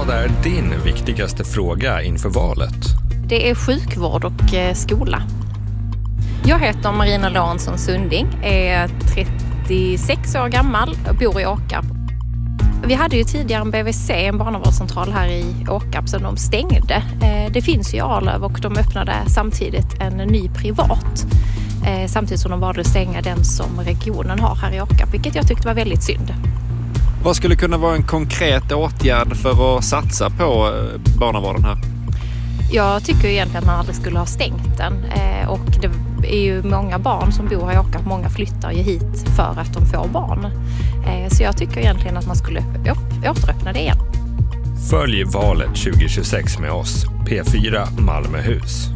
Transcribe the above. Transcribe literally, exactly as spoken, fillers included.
Vad är din viktigaste fråga inför valet? Det är sjukvård och eh, skola. Jag heter Marina Lorentzon Sunding, är trettiosex år gammal och bor i Åkarp. Vi hade ju tidigare en B V C, en barnavårdscentral här i Åkarp, som de stängde. Eh, det finns ju i Arlöv och de öppnade samtidigt en ny privat. Eh, samtidigt som de valde att stänga den som regionen har här i Åkarp, vilket jag tyckte var väldigt synd. Vad skulle kunna vara en konkret åtgärd för att satsa på barnavården här? Jag tycker egentligen att man aldrig skulle ha stängt den. Eh, och det är ju många barn som bor här i Åkarp. Många flyttar ju hit för att de får barn. Eh, så jag tycker egentligen att man skulle upp, återöppna det igen. Följ valet tjugo tjugosex med oss, P fyra Malmöhus.